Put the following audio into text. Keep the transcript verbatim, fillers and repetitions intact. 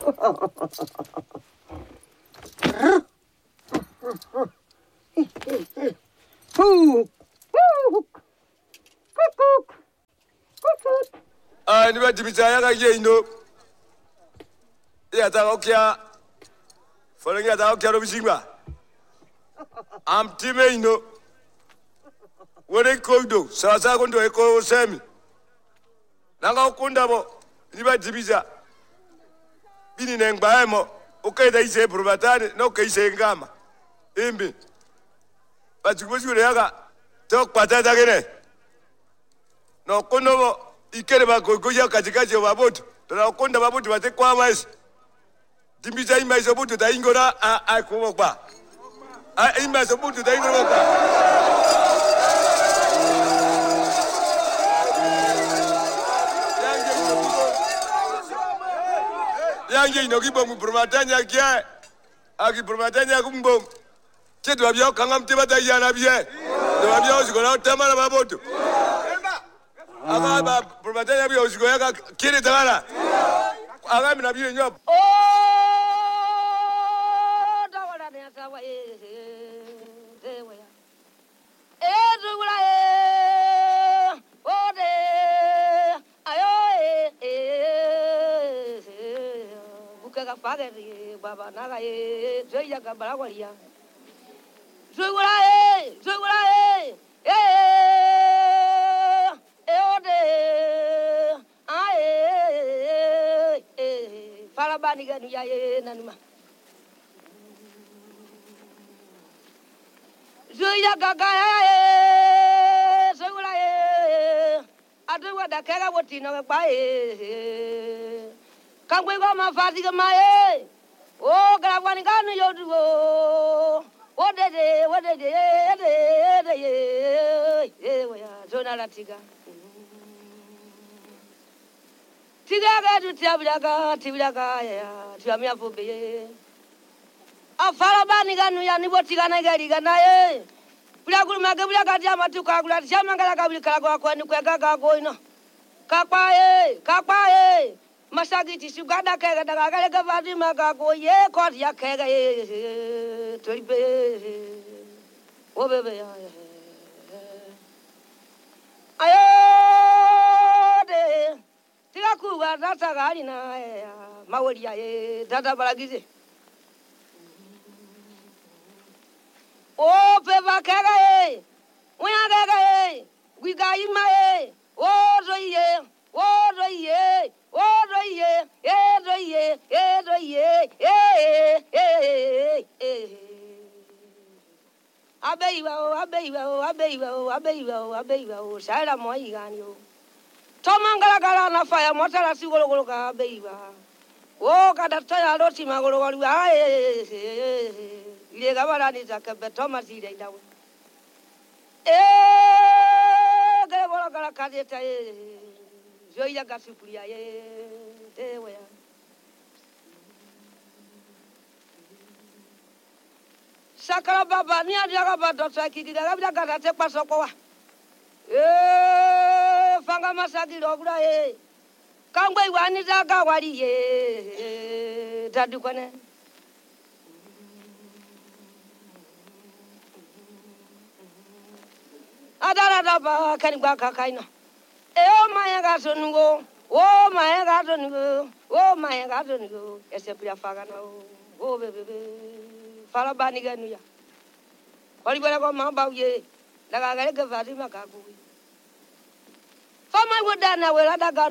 Ah, ni ba dibisa ga ye ino. Ya ta okia. Following ya ta okia ro bisimba. Am time ino. Wore kodo, sa sa kondo e ko semi. Nanga okunda bo, ni ba dibisa. Bini nengba emo, okay da ise probatane, no ke ise ngama. Imbi. Ba tsubusi re yaga. Tok patata gene. No kondo bo ikere ba gogoya katikati ya baboto. Tuna konda baboto bate kwa mais. Dibisa ima iso butu ta ingora a a kumokba. A ima iso butu ta ingora ba. Yange inogi bomu promatanya kia. Aki promatanya kumbom. Chetu abia kangam tebata yana bie. Do abia osigora tamara baboto. Aga ba promatanya bia osigora ka kire tangana. Aga mina bie nyop. Oh, dawala ne asawa e de we. E dugula e o de ayo e e buka paga baba naga e joya ka barawalia. Dugula e dugula e e e o de aye e farabani ganu ya e nanuma. Joya gaga e dugula e aduwa da kera wotino ba e kangwe go ma fati ga ma e o grawani ganu yodu o o de de o de de de de e e wa zona la tiga tiga ga du tabla ga tibla ga ya tiamia fobe afara bani ganu ya ni botiga na gari ga na e bla gulu ma ga bla ga dia ma tu ka gula dia ma ga ga bla ka go ko ni ko ga ga go ino kakwa e kakwa e masagi ti sugada ka ga da ga ga va di ma ga go ye ko ya ka ga e toribe o bebe ya ayo de tiga ku ga da ta ga ni na mawori ya e dada balagize o pe va ka ga e uya ga ga e wi ga ima e o ro ye o ro ye o ro ye e ro ye e ro ye e e e abeiwa o abeiwa o abeiwa o abeiwa o abeiwa o sara mo igani o tomangala gala na faya motara sigolo golo ka abeiwa o kada taya roti magolo golo ai ile gabara ni zakabe tomasi ile dawo e gele bola gala kadeta e joya gasukulia e tewe ya sakara baba ni adia baba dotsa kiki ga bia ga te pasoko wa e fanga masagi rogura e kangwe wani za ga wari e tadu kone adara da ba kani gwa kakaino e o maya ga sonungo o maya ga sonungo o maya ga sonungo ese pia faga na o o bebe fala bani ga nuya ori bela ko ma ba ye daga ga ga va di ma ka ku fa mai woda na we la daga